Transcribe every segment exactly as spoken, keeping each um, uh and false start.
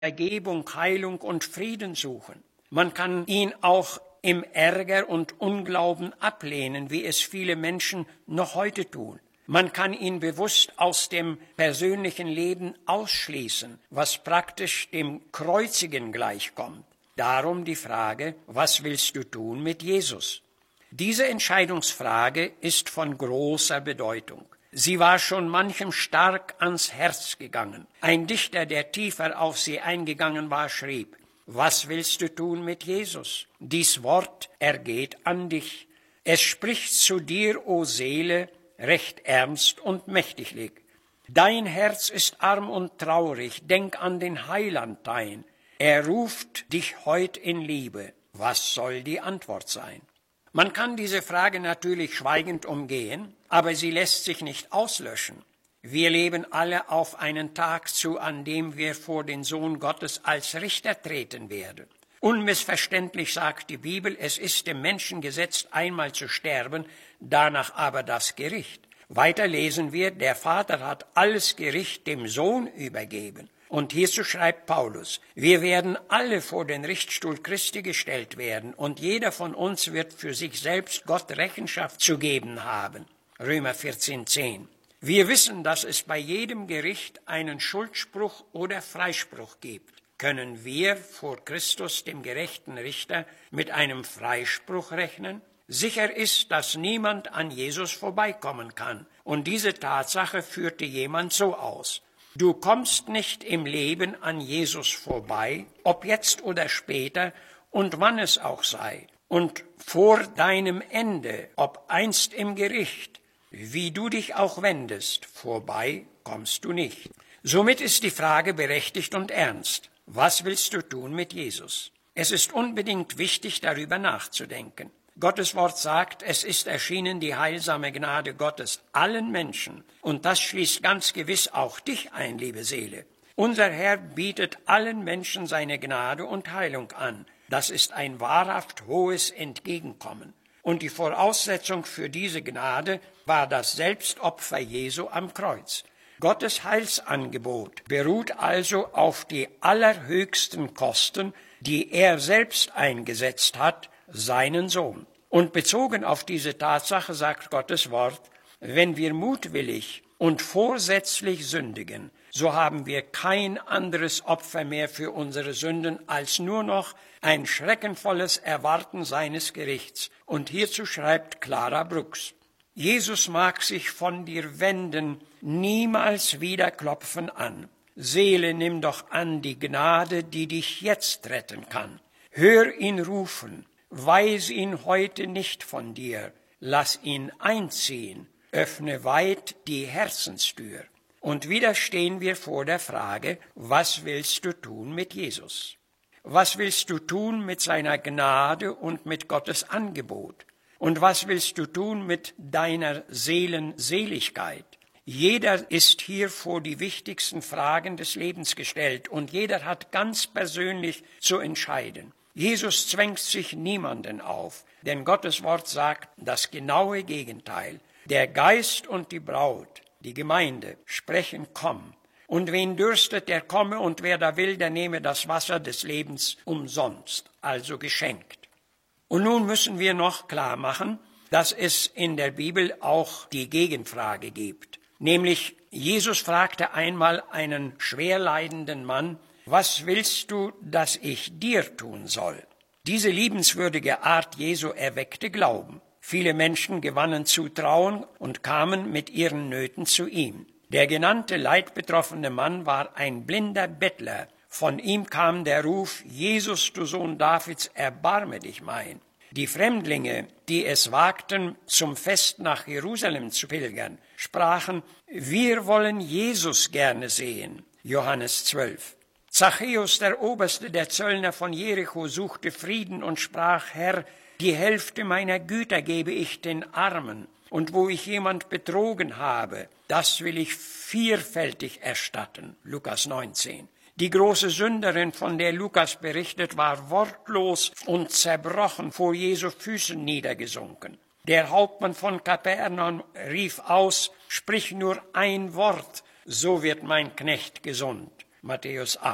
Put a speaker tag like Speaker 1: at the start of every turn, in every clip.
Speaker 1: Vergebung, Heilung und Frieden suchen. Man kann ihn auch im Ärger und Unglauben ablehnen, wie es viele Menschen noch heute tun. Man kann ihn bewusst aus dem persönlichen Leben ausschließen, was praktisch dem Kreuzigen gleichkommt. Darum die Frage, was willst du tun mit Jesus? Diese Entscheidungsfrage ist von großer Bedeutung. Sie war schon manchem stark ans Herz gegangen. Ein Dichter, der tiefer auf sie eingegangen war, schrieb: Was willst du tun mit Jesus? Dies Wort ergeht an dich. Es spricht zu dir, o Seele, recht ernst und mächtiglich. Dein Herz ist arm und traurig, denk an den Heiland dein. Er ruft dich heut in Liebe. Was soll die Antwort sein? Man kann diese Frage natürlich schweigend umgehen, aber sie lässt sich nicht auslöschen. Wir leben alle auf einen Tag zu, an dem wir vor den Sohn Gottes als Richter treten werden. Unmissverständlich sagt die Bibel, es ist dem Menschen gesetzt, einmal zu sterben, danach aber das Gericht. Weiter lesen wir, der Vater hat alles Gericht dem Sohn übergeben. Und hierzu schreibt Paulus: Wir werden alle vor den Richtstuhl Christi gestellt werden, und jeder von uns wird für sich selbst Gott Rechenschaft zu geben haben. Römer vierzehn zehn. Wir wissen, dass es bei jedem Gericht einen Schuldspruch oder Freispruch gibt. Können wir vor Christus, dem gerechten Richter, mit einem Freispruch rechnen? Sicher ist, dass niemand an Jesus vorbeikommen kann, und diese Tatsache führte jemand so aus: Du kommst nicht im Leben an Jesus vorbei, ob jetzt oder später und wann es auch sei. Und vor deinem Ende, ob einst im Gericht, wie du dich auch wendest, vorbei kommst du nicht. Somit ist die Frage berechtigt und ernst. Was willst du tun mit Jesus? Es ist unbedingt wichtig, darüber nachzudenken. Gottes Wort sagt, es ist erschienen die heilsame Gnade Gottes allen Menschen. Und das schließt ganz gewiss auch dich ein, liebe Seele. Unser Herr bietet allen Menschen seine Gnade und Heilung an. Das ist ein wahrhaft hohes Entgegenkommen. Und die Voraussetzung für diese Gnade war das Selbstopfer Jesu am Kreuz. Gottes Heilsangebot beruht also auf die allerhöchsten Kosten, die er selbst eingesetzt hat, seinen Sohn. Und bezogen auf diese Tatsache sagt Gottes Wort: Wenn wir mutwillig und vorsätzlich sündigen, so haben wir kein anderes Opfer mehr für unsere Sünden als nur noch ein schreckenvolles Erwarten seines Gerichts. Und hierzu schreibt Clara Brooks: Jesus mag sich von dir wenden, niemals wieder klopfen an. Seele, nimm doch an die Gnade, die dich jetzt retten kann. Hör ihn rufen. Weise ihn heute nicht von dir, lass ihn einziehen, öffne weit die Herzenstür. Und wieder stehen wir vor der Frage, was willst du tun mit Jesus? Was willst du tun mit seiner Gnade und mit Gottes Angebot? Und was willst du tun mit deiner Seelenseligkeit? Jeder ist hier vor die wichtigsten Fragen des Lebens gestellt, und jeder hat ganz persönlich zu entscheiden. Jesus zwängt sich niemanden auf, denn Gottes Wort sagt das genaue Gegenteil. Der Geist und die Braut, die Gemeinde, sprechen: Komm. Und wen dürstet, der komme, und wer da will, der nehme das Wasser des Lebens umsonst, also geschenkt. Und nun müssen wir noch klar machen, dass es in der Bibel auch die Gegenfrage gibt. Nämlich, Jesus fragte einmal einen schwerleidenden Mann: Was willst du, dass ich dir tun soll? Diese liebenswürdige Art Jesu erweckte Glauben. Viele Menschen gewannen Zutrauen und kamen mit ihren Nöten zu ihm. Der genannte leidbetroffene Mann war ein blinder Bettler. Von ihm kam der Ruf: Jesus, du Sohn Davids, erbarme dich mein. Die Fremdlinge, die es wagten, zum Fest nach Jerusalem zu pilgern, sprachen: Wir wollen Jesus gerne sehen. Johannes zwölf. Zachäus, der Oberste der Zöllner von Jericho, suchte Frieden und sprach: Herr, die Hälfte meiner Güter gebe ich den Armen, und wo ich jemand betrogen habe, das will ich vierfältig erstatten. Lukas neunzehn. Die große Sünderin, von der Lukas berichtet, war wortlos und zerbrochen vor Jesu Füßen niedergesunken. Der Hauptmann von Kapernaum rief aus: Sprich nur ein Wort, so wird mein Knecht gesund. Matthäus acht.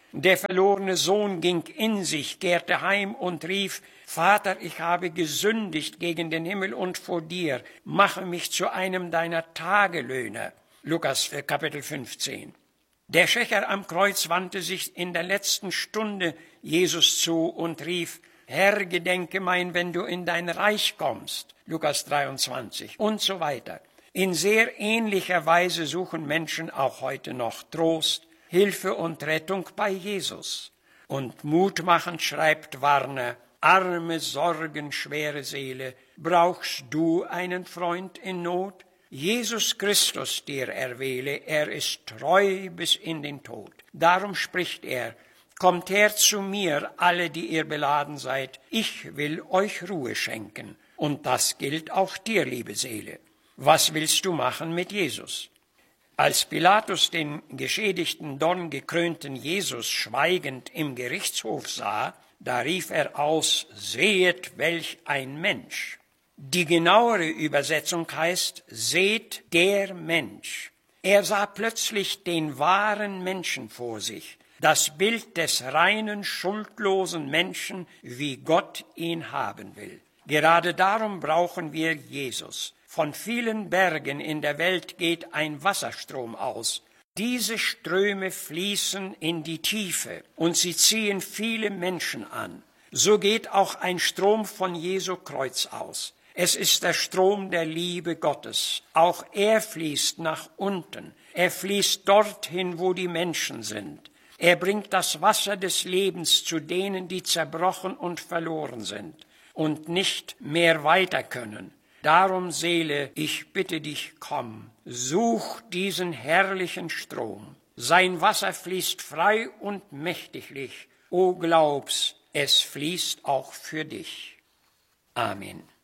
Speaker 1: Der verlorene Sohn ging in sich, kehrte heim und rief, Vater, ich habe gesündigt gegen den Himmel und vor dir, mache mich zu einem deiner Tagelöhner. Lukas Kapitel fünfzehn. Der Schächer am Kreuz wandte sich in der letzten Stunde Jesus zu und rief, Herr, gedenke mein, wenn du in dein Reich kommst. Lukas dreiundzwanzig und so weiter. In sehr ähnlicher Weise suchen Menschen auch heute noch Trost, Hilfe und Rettung bei Jesus. Und mutmachend schreibt Warner, arme, sorgenschwere Seele, brauchst du einen Freund in Not? Jesus Christus dir erwähle, er ist treu bis in den Tod. Darum spricht er, kommt her zu mir, alle, die ihr beladen seid, ich will euch Ruhe schenken. Und das gilt auch dir, liebe Seele. Was willst du machen mit Jesus? Als Pilatus den geschädigten, dorngekrönten Jesus schweigend im Gerichtshof sah, da rief er aus, sehet, welch ein Mensch. Die genauere Übersetzung heißt, seht der Mensch. Er sah plötzlich den wahren Menschen vor sich, das Bild des reinen, schuldlosen Menschen, wie Gott ihn haben will. Gerade darum brauchen wir Jesus. Von vielen Bergen in der Welt geht ein Wasserstrom aus. Diese Ströme fließen in die Tiefe und sie ziehen viele Menschen an. So geht auch ein Strom von Jesu Kreuz aus. Es ist der Strom der Liebe Gottes. Auch er fließt nach unten. Er fließt dorthin, wo die Menschen sind. Er bringt das Wasser des Lebens zu denen, die zerbrochen und verloren sind und nicht mehr weiter können. Darum, Seele, ich bitte dich, komm, such diesen herrlichen Strom. Sein Wasser fließt frei und mächtiglich. O glaub's, es fließt auch für dich. Amen.